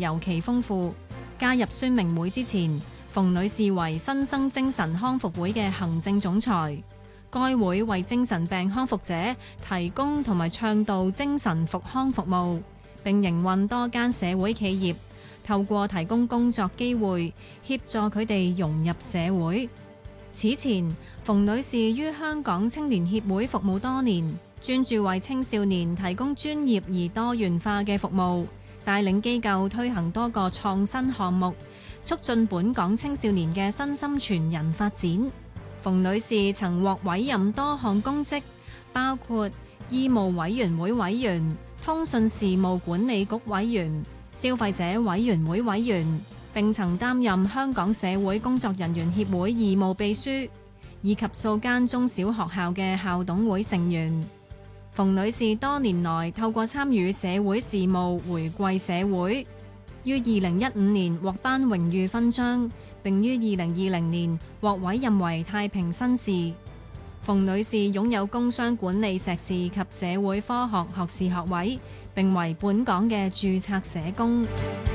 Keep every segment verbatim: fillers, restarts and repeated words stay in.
尤其豐富。加入宣明會之前，馮女士為新生精神康復會嘅行政總裁。該會為精神病康復者提供同埋倡導精神復康服務，並營運多間社會企業，透過提供工作機會，協助佢哋融入社會。此前，馮女士於香港青年協會服務多年，專注為青少年提供專業而多元化嘅服務，帶領機構推行多個創新項目，促進本港青少年嘅身心全人發展。馮女士曾獲委任多項公職，包括醫務委員會委員、通訊事務管理局委員、消費者委員會委員，並曾擔任香港社會工作人員協會義務秘書，以及數間中小學校嘅校董會成員。馮女士多年來透過參與社會事務回饋社會，於二零一五年獲頒榮譽勳章，並於二零二零年獲委任為太平紳士。馮女士擁有工商管理碩士及社會科學學士學位，並為本港嘅註冊社工。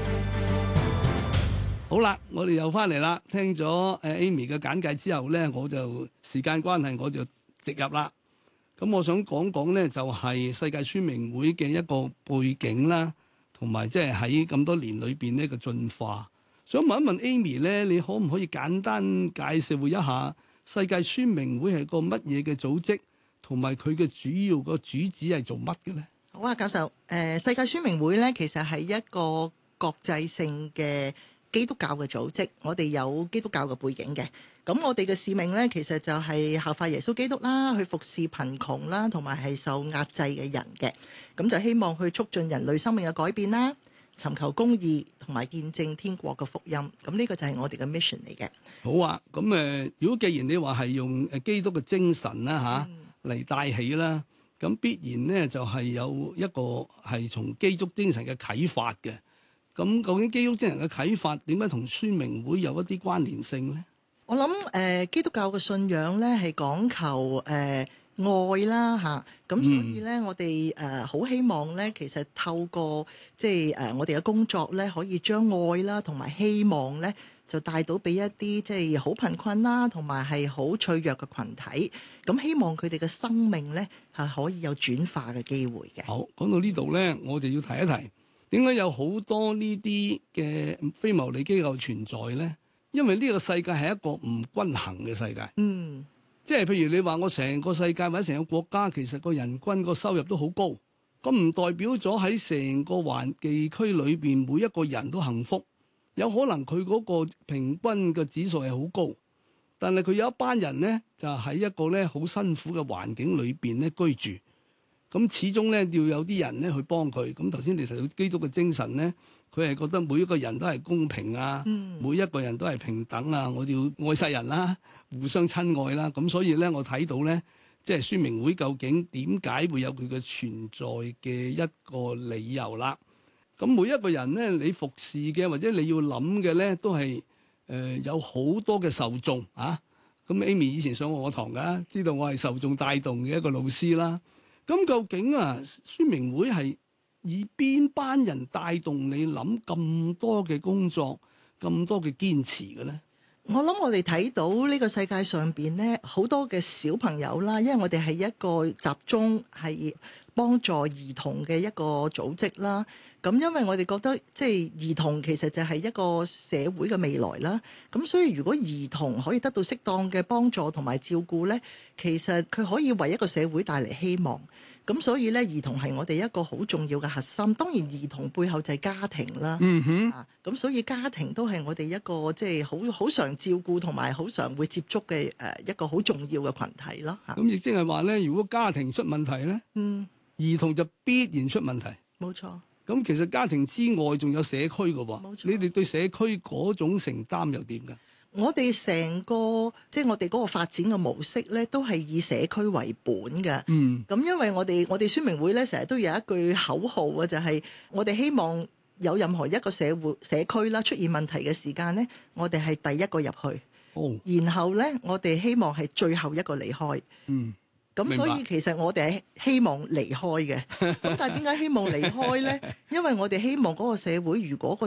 好啦，我哋又翻嚟啦，聽咗誒 Amy 嘅簡介之後呢，我就時間關係，我就直入啦。咁我想講講呢，就係世界宣明會嘅一個背景啦，同埋即係喺咁多年裏邊呢個進化。想問一問 Amy 咧，你可唔可以簡單介紹一下世界宣明會係個乜嘢嘅組織，同埋佢嘅主要個主旨係做乜嘅咧？ 好啊，教授。誒、呃，世界宣明會咧，其實係一個國際性嘅基督教嘅組織，我哋有基督教嘅背景嘅。咁我哋嘅使命咧，其實就係效法耶穌基督啦，去服侍貧窮啦，同埋係受壓制嘅人嘅。咁就希望去促進人類生命嘅改變啦，尋求公義同埋見證天國嘅福音。咁呢個就係我哋嘅 mission 嚟嘅。 好啊，咁誒，如果既然你話係用誒基督嘅精神啦嚇嚟帶起啦，咁必然咧就係有一個係從基督精神嘅啟發嘅。咁究竟基督精神嘅啟發點解同宣明會有一啲關聯性咧？ 我諗誒、呃、基督教嘅信仰咧係講求誒、呃、愛啦嚇，咁所以咧、嗯、我哋誒好希望咧，其實透過即係誒我哋嘅工作咧，可以將愛啦同埋希望咧，就帶到俾一啲即係好貧困啦，同埋係好脆弱嘅群體。咁希望佢哋嘅生命咧係可以有轉化嘅機會嘅。 好，講到呢度咧，我就要提一提，點解有好多呢啲嘅非牟利機構存在咧？因為呢個世界係一個唔均衡嘅世界。嗯，即係譬如你話我成個世界或者成個國家，其實個人均個收入都好高，咁唔代表咗喺成個環地區裏邊每一個人都幸福。有可能佢嗰個平均嘅指數係好高，但係佢有一班人咧就喺一個咧好辛苦嘅環境裏邊咧居住。咁始終咧要有啲人咧去幫佢。咁頭先你提到基督嘅精神咧，佢係覺得每一個人都係公平啊，嗯、每一個人都係平等啊，我哋要愛世人啦，互相親愛啦。咁所以咧，我睇到咧，即係宣明會究竟點解會有佢嘅存在嘅一個理由啦。咁每一個人咧，你服侍嘅或者你要諗嘅咧，都係誒、呃、有好多嘅受眾啊。咁 Amy 以前上過我堂㗎，知道我係受眾帶動嘅一個老師啦。咁究竟啊，宣明會係以邊班人帶動你諗咁多嘅工作、咁多嘅堅持嘅咧？ 我諗我哋睇到呢個世界上邊咧，好多嘅小朋友啦，因為我哋係一個集中係幫助兒童嘅一個組織啦。咁因為我哋覺得即係兒童其實就係一個社會嘅未來啦。咁所以如果兒童可以得到適當嘅幫助同埋照顧咧，其實佢可以為一個社會帶嚟希望。咁所以咧，兒童係我哋一個好重要嘅核心。當然，兒童背後就係家庭啦。嗯哼。啊，咁所以家庭都係我哋一個即係好好常照顧同埋好常會接觸嘅誒一個好重要嘅群體咯。嚇。咁亦即係話咧，如果家庭出問題咧，嗯，兒童就必然出問題。 冇錯。 咁其實家庭之外仲有社區㗎喎。冇錯。你哋對社區嗰種承擔又點㗎？ 我哋成個即係我哋嗰個發展嘅模式咧，都係以社區為本嘅。嗯，咁因為我哋我哋宣明會咧，成日都有一句口號啊，就係我哋希望有任何一個社會社區啦出現問題嘅時間咧，我哋係第一個入去。哦，然後咧，我哋希望係最後一個離開。嗯。咁所以其實我哋係希望離開嘅，咁但係點解希望離開咧？因為我哋希望嗰個社會如果個